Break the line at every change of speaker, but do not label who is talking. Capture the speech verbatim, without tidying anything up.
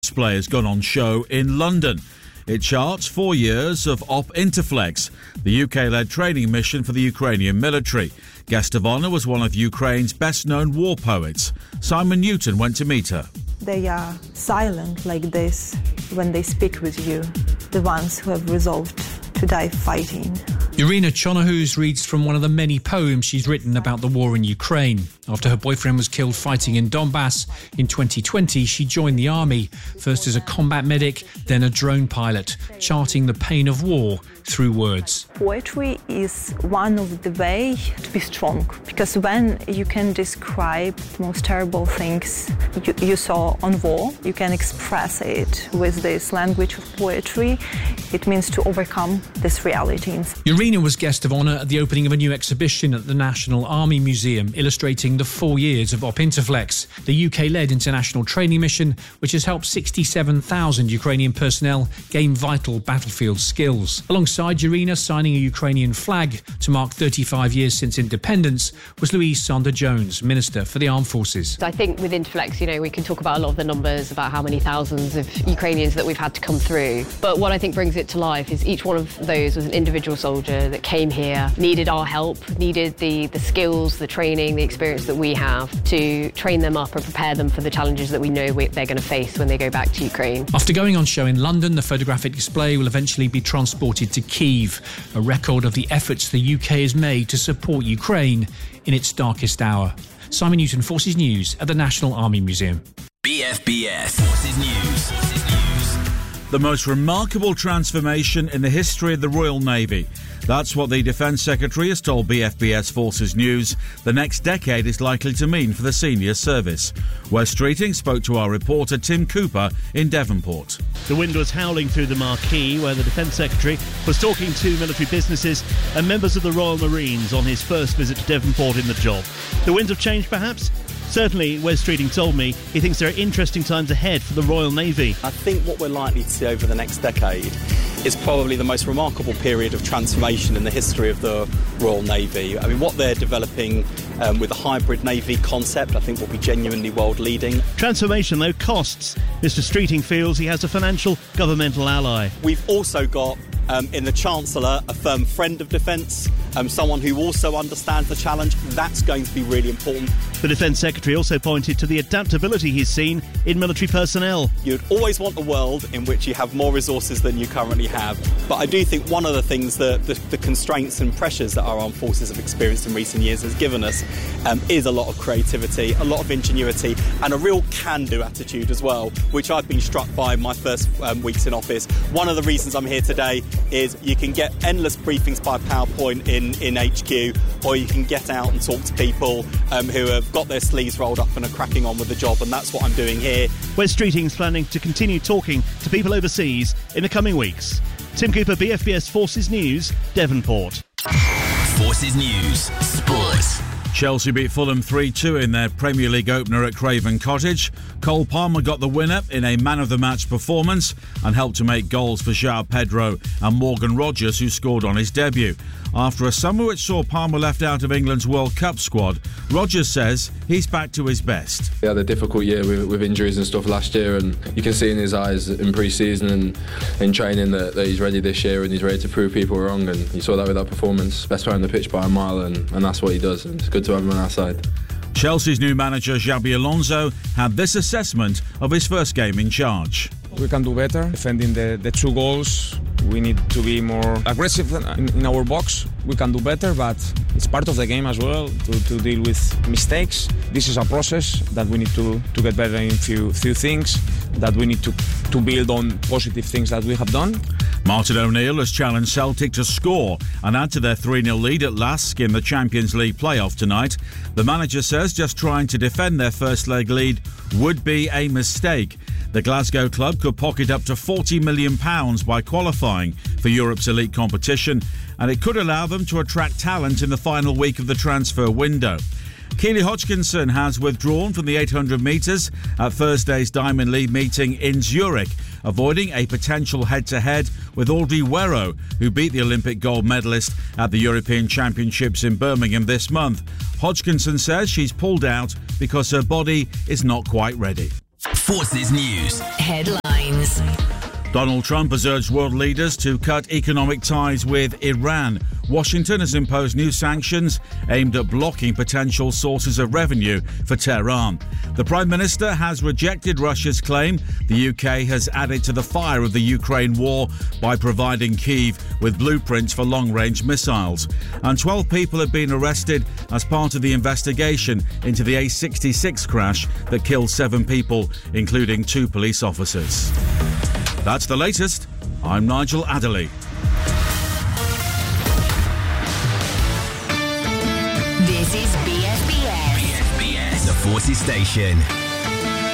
Display has gone on show in London. It charts four years of Op Interflex, the U K-led training mission for the Ukrainian military. Guest of honour was one of Ukraine's best-known war poets. Simon Newton went to meet her.
They are silent like this when they speak with you, the ones who have resolved to die fighting.
Irina Chonohuz reads from one of the many poems she's written about the war in Ukraine. After her boyfriend was killed fighting in Donbass in twenty twenty, she joined the army, first as a combat medic, then a drone pilot, charting the pain of war through words.
Poetry is one of the ways to be strong, because when you can describe the most terrible things you, you saw on war, you can express it with this language of poetry. It means to overcome these realities.
Irina was guest of honour at the opening of a new exhibition at the National Army Museum, illustrating the four years of Op Interflex, the U K-led international training mission which has helped sixty-seven thousand Ukrainian personnel gain vital battlefield skills. Alongside Irina signing a Ukrainian flag to mark thirty-five years since independence was Louise Sander-Jones, Minister for the Armed Forces.
I think with Interflex, you know, we can talk about a lot of the numbers, about how many thousands of Ukrainians that we've had to come through. But what I think brings it to life is each one of those was an individual soldier that came here, needed our help, needed the, the skills, the training, the experience that we have to train them up and prepare them for the challenges that we know we, they're going to face when they go back to Ukraine.
After going on show in London, the photographic display will eventually be transported to Kyiv, a record of the efforts the U K has made to support Ukraine in its darkest hour. Simon Newton, Forces News at the National Army Museum.
B F B S Forces News. Forces News.
The most remarkable transformation in the history of the Royal Navy. That's what the Defence Secretary has told B F B S Forces News the next decade is likely to mean for the senior service. Wes Streeting spoke to our reporter Tim Cooper in Devonport.
The wind was howling through the Marquee, where the Defence Secretary was talking to military businesses and members of the Royal Marines on his first visit to Devonport in the job. The winds have changed, perhaps? Certainly, Wes Streeting told me he thinks there are interesting times ahead for the Royal Navy.
I think what we're likely to see over the next decade is probably the most remarkable period of transformation in the history of the Royal Navy. I mean, what they're developing um, with the hybrid Navy concept, I think will be genuinely world-leading.
Transformation, though, costs. Mister Streeting feels he has a financial governmental ally.
We've also got Um, in the Chancellor, a firm friend of defence, um, someone who also understands the challenge. That's going to be really important.
The Defence Secretary also pointed to the adaptability he's seen in military personnel.
You'd always want a world in which you have more resources than you currently have. But I do think one of the things that the, the constraints and pressures that our armed forces have experienced in recent years has given us um, is a lot of creativity, a lot of ingenuity, and a real can-do attitude as well, which I've been struck by in my first um, weeks in office. One of the reasons I'm here today is you can get endless briefings by PowerPoint in, in H Q, or you can get out and talk to people um, who have got their sleeves rolled up and are cracking on with the job, and that's what I'm doing here.
Wes Streeting's planning to continue talking to people overseas in the coming weeks. Tim Cooper, B F B S Forces News, Devonport.
Forces News, Sports.
Chelsea beat Fulham three two in their Premier League opener at Craven Cottage. Cole Palmer got the winner in a man-of-the-match performance and helped to make goals for João Pedro and Morgan Rogers, who scored on his debut. After a summer which saw Palmer left out of England's World Cup squad, Rogers says he's back to his best.
He had a difficult year with, with injuries and stuff last year, and you can see in his eyes in pre-season and in training that, that he's ready this year and he's ready to prove people wrong, and you saw that with that performance. Best player on the pitch by a mile, and, and that's what he does, and it's good to have him on our side.
Chelsea's new manager Xabi Alonso had this assessment of his first game in charge.
We can do better defending the, the two goals. We need to be more aggressive in, in our box. We can do better, but it's part of the game as well to, to deal with mistakes. This is a process that we need to, to get better in few few things, that we need to, to build on positive things that we have done.
Martin O'Neill has challenged Celtic to score and add to their three nil lead at Lask in the Champions League playoff tonight. The manager says just trying to defend their first leg lead would be a mistake. The Glasgow club could pocket up to forty million pounds by qualifying for Europe's elite competition, and it could allow them to attract talent in the final week of the transfer window. Keely Hodgkinson has withdrawn from the eight hundred metres at Thursday's Diamond League meeting in Zurich, avoiding a potential head-to-head with Audrey Werrow, who beat the Olympic gold medalist at the European Championships in Birmingham this month. Hodgkinson says she's pulled out because her body is not quite ready.
Forces News.
Headlines.
Donald Trump has urged world leaders to cut economic ties with Iran. Washington has imposed new sanctions aimed at blocking potential sources of revenue for Tehran. The Prime Minister has rejected Russia's claim the U K has added to the fire of the Ukraine war by providing Kyiv with blueprints for long-range missiles. And twelve people have been arrested as part of the investigation into the A sixty-six crash that killed seven people, including two police officers. That's the latest. I'm Nigel Adderley.
This is B F B S.
B F B S, the Forces Station.